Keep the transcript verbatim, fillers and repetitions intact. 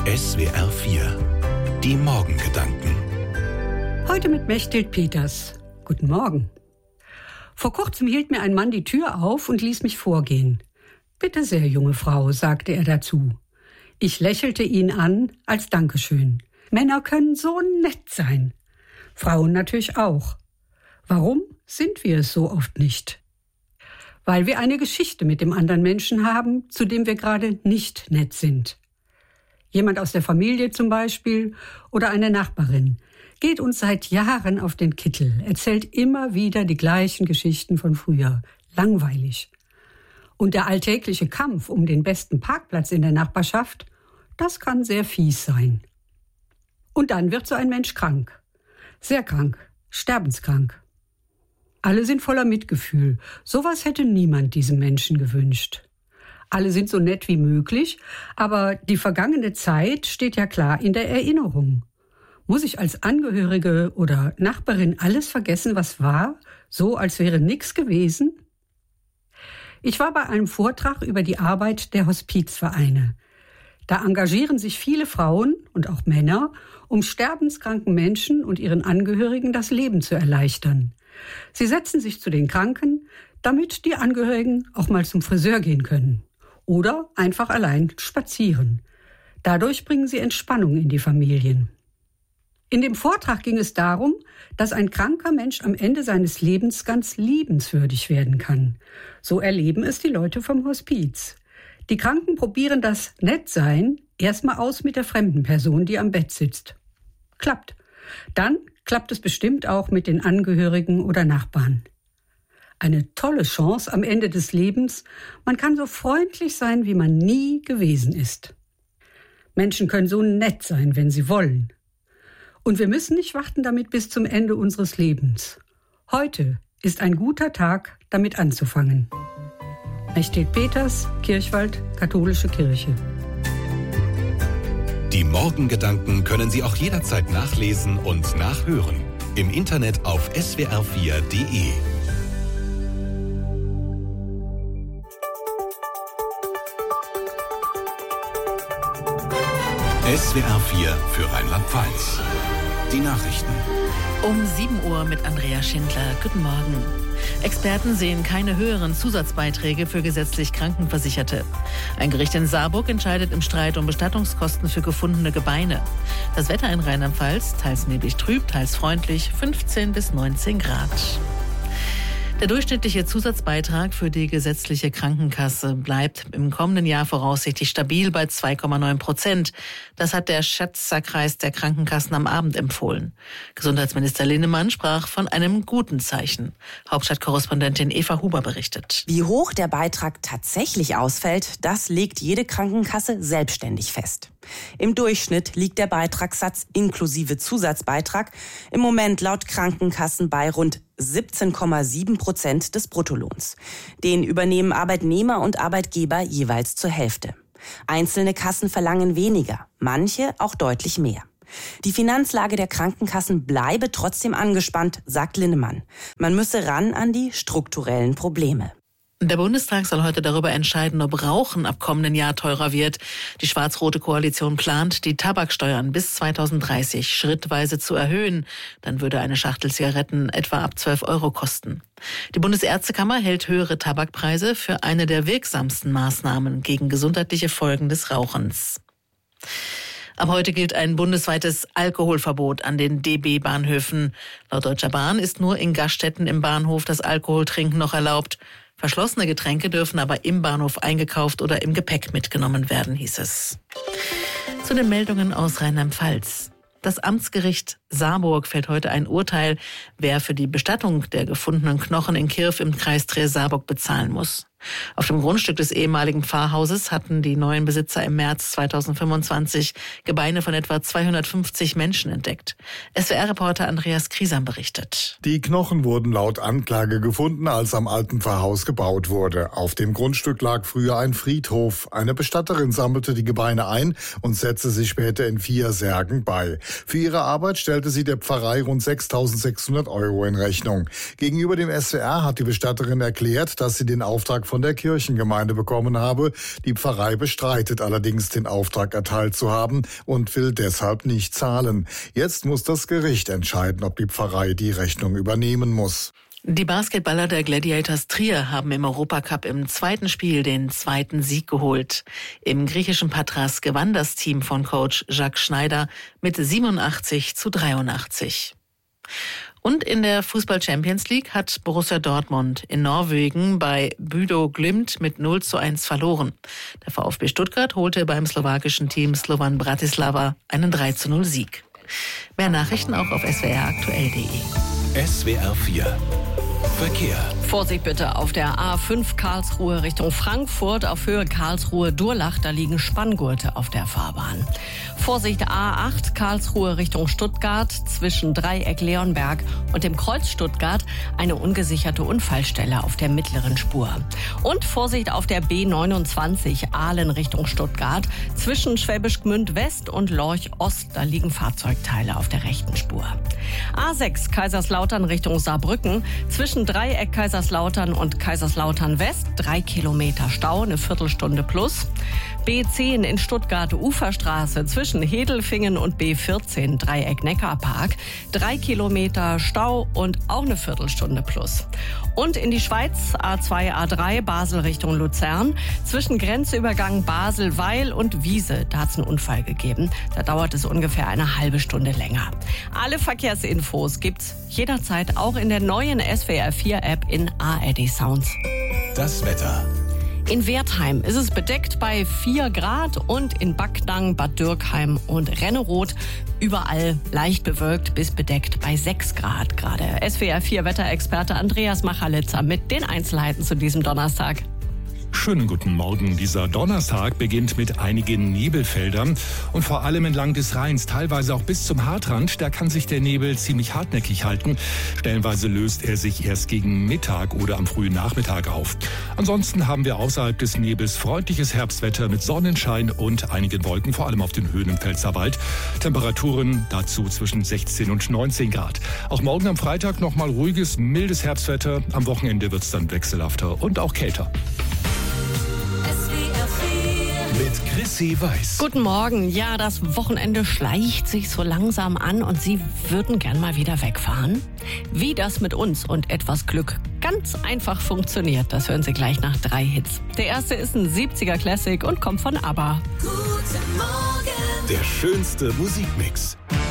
S W R vier. Die Morgengedanken. Heute mit Mechthild Peters. Guten Morgen. Vor kurzem hielt mir ein Mann die Tür auf und ließ mich vorgehen. »Bitte sehr, junge Frau«, sagte er dazu. Ich lächelte ihn an als Dankeschön. Männer können so nett sein. Frauen natürlich auch. Warum sind wir es so oft nicht? Weil wir eine Geschichte mit dem anderen Menschen haben, zu dem wir gerade nicht nett sind. Jemand aus der Familie zum Beispiel oder eine Nachbarin geht uns seit Jahren auf den Kittel, erzählt immer wieder die gleichen Geschichten von früher. Langweilig. Und der alltägliche Kampf um den besten Parkplatz in der Nachbarschaft, das kann sehr fies sein. Und dann wird so ein Mensch krank. Sehr krank. Sterbenskrank. Alle sind voller Mitgefühl. Sowas hätte niemand diesem Menschen gewünscht. Alle sind so nett wie möglich, aber die vergangene Zeit steht ja klar in der Erinnerung. Muss ich als Angehörige oder Nachbarin alles vergessen, was war, so als wäre nichts gewesen? Ich war bei einem Vortrag über die Arbeit der Hospizvereine. Da engagieren sich viele Frauen und auch Männer, um sterbenskranken Menschen und ihren Angehörigen das Leben zu erleichtern. Sie setzen sich zu den Kranken, damit die Angehörigen auch mal zum Friseur gehen können. Oder einfach allein spazieren. Dadurch bringen sie Entspannung in die Familien. In dem Vortrag ging es darum, dass ein kranker Mensch am Ende seines Lebens ganz liebenswürdig werden kann. So erleben es die Leute vom Hospiz. Die Kranken probieren das Nettsein erstmal aus mit der fremden Person, die am Bett sitzt. Klappt. Dann klappt es bestimmt auch mit den Angehörigen oder Nachbarn. Eine tolle Chance am Ende des Lebens. Man kann so freundlich sein, wie man nie gewesen ist. Menschen können so nett sein, wenn sie wollen. Und wir müssen nicht warten damit bis zum Ende unseres Lebens. Heute ist ein guter Tag, damit anzufangen. Mechthild Peters, Kirchwald, Katholische Kirche. Die Morgengedanken können Sie auch jederzeit nachlesen und nachhören. Im Internet auf S W R vier Punkt de. S W R vier für Rheinland-Pfalz. Die Nachrichten. Um sieben Uhr mit Andrea Schindler. Guten Morgen. Experten sehen keine höheren Zusatzbeiträge für gesetzlich Krankenversicherte. Ein Gericht in Saarburg entscheidet im Streit um Bestattungskosten für gefundene Gebeine. Das Wetter in Rheinland-Pfalz, teils neblig trüb, teils freundlich, fünfzehn bis neunzehn Grad. Der durchschnittliche Zusatzbeitrag für die gesetzliche Krankenkasse bleibt im kommenden Jahr voraussichtlich stabil bei zwei Komma neun Prozent. Das hat der Schätzerkreis der Krankenkassen am Abend empfohlen. Gesundheitsminister Linnemann sprach von einem guten Zeichen. Hauptstadtkorrespondentin Eva Huber berichtet. Wie hoch der Beitrag tatsächlich ausfällt, das legt jede Krankenkasse selbstständig fest. Im Durchschnitt liegt der Beitragssatz inklusive Zusatzbeitrag im Moment laut Krankenkassen bei rund siebzehn Komma sieben Prozent des Bruttolohns. Den übernehmen Arbeitnehmer und Arbeitgeber jeweils zur Hälfte. Einzelne Kassen verlangen weniger, manche auch deutlich mehr. Die Finanzlage der Krankenkassen bleibe trotzdem angespannt, sagt Linnemann. Man müsse ran an die strukturellen Probleme. Der Bundestag soll heute darüber entscheiden, ob Rauchen ab kommenden Jahr teurer wird. Die schwarz-rote Koalition plant, die Tabaksteuern bis zweitausenddreißig schrittweise zu erhöhen. Dann würde eine Schachtel Zigaretten etwa ab zwölf Euro kosten. Die Bundesärztekammer hält höhere Tabakpreise für eine der wirksamsten Maßnahmen gegen gesundheitliche Folgen des Rauchens. Ab heute gilt ein bundesweites Alkoholverbot an den D B-Bahnhöfen. Laut Deutscher Bahn ist nur in Gaststätten im Bahnhof das Alkoholtrinken noch erlaubt. Verschlossene Getränke dürfen aber im Bahnhof eingekauft oder im Gepäck mitgenommen werden, hieß es. Zu den Meldungen aus Rheinland-Pfalz. Das Amtsgericht Saarburg fällt heute ein Urteil, wer für die Bestattung der gefundenen Knochen in Kirf im Kreis Trier-Saarburg bezahlen muss. Auf dem Grundstück des ehemaligen Pfarrhauses hatten die neuen Besitzer im März zweitausendfünfundzwanzig Gebeine von etwa zweihundertfünfzig Menschen entdeckt. S W R-Reporter Andreas Kriesam berichtet. Die Knochen wurden laut Anklage gefunden, als am alten Pfarrhaus gebaut wurde. Auf dem Grundstück lag früher ein Friedhof. Eine Bestatterin sammelte die Gebeine ein und setzte sich später in vier Särgen bei. Für ihre Arbeit stellte sie der Pfarrei rund sechstausendsechshundert Euro in Rechnung. Gegenüber dem S W R hat die Bestatterin erklärt, dass sie den Auftrag von der Kirchengemeinde bekommen habe. Die Pfarrei bestreitet allerdings, den Auftrag erteilt zu haben und will deshalb nicht zahlen. Jetzt muss das Gericht entscheiden, ob die Pfarrei die Rechnung übernehmen muss. Die Basketballer der Gladiators Trier haben im Europacup im zweiten Spiel den zweiten Sieg geholt. Im griechischen Patras gewann das Team von Coach Jacques Schneider mit siebenundachtzig zu dreiundachtzig. Und in der Fußball-Champions League hat Borussia Dortmund in Norwegen bei Bodo Glimt mit null zu eins verloren. Der VfB Stuttgart holte beim slowakischen Team Slovan Bratislava einen drei zu null Sieg. Mehr Nachrichten auch auf s w r aktuell punkt de. S W R vier Verkehr. Vorsicht bitte auf der A fünf Karlsruhe Richtung Frankfurt auf Höhe Karlsruhe-Durlach, da liegen Spanngurte auf der Fahrbahn. Vorsicht A acht Karlsruhe Richtung Stuttgart zwischen Dreieck Leonberg und dem Kreuz Stuttgart eine ungesicherte Unfallstelle auf der mittleren Spur. Und Vorsicht auf der B neunundzwanzig Aalen Richtung Stuttgart zwischen Schwäbisch Gmünd West und Lorch Ost, da liegen Fahrzeugteile auf der rechten Spur. A sechs Kaiserslautern Richtung Saarbrücken zwischen Dreieck Kaiserslautern und Kaiserslautern West, drei Kilometer Stau, eine Viertelstunde plus. B zehn in Stuttgart Uferstraße zwischen Hedelfingen und B vierzehn Dreieck Neckarpark, drei Kilometer Stau und auch eine Viertelstunde plus. Und in die Schweiz A zwei A drei Basel Richtung Luzern zwischen Grenzübergang Basel-Weil und Wiese, da hat es einen Unfall gegeben. Da dauert es ungefähr eine halbe Stunde länger. Alle Verkehrsinfos gibt's jederzeit auch in der neuen S W R vier App in A R D Sounds. Das Wetter. In Wertheim ist es bedeckt bei vier Grad und in Backnang, Bad Dürkheim und Renneroth überall leicht bewölkt bis bedeckt bei sechs Grad gerade. S W R vier Wetterexperte Andreas Machalitzer mit den Einzelheiten zu diesem Donnerstag. Schönen guten Morgen. Dieser Donnerstag beginnt mit einigen Nebelfeldern und vor allem entlang des Rheins, teilweise auch bis zum Hartrand. Da kann sich der Nebel ziemlich hartnäckig halten. Stellenweise löst er sich erst gegen Mittag oder am frühen Nachmittag auf. Ansonsten haben wir außerhalb des Nebels freundliches Herbstwetter mit Sonnenschein und einigen Wolken, vor allem auf den Höhen im Pfälzerwald. Temperaturen dazu zwischen sechzehn und neunzehn Grad. Auch morgen am Freitag nochmal ruhiges, mildes Herbstwetter. Am Wochenende wird es dann wechselhafter und auch kälter. Mit Chrissy Weiß. Guten Morgen. Ja, das Wochenende schleicht sich so langsam an und Sie würden gern mal wieder wegfahren? Wie das mit uns und etwas Glück ganz einfach funktioniert, das hören Sie gleich nach drei Hits. Der erste ist ein siebziger Classic und kommt von ABBA. Guten Morgen. Der schönste Musikmix.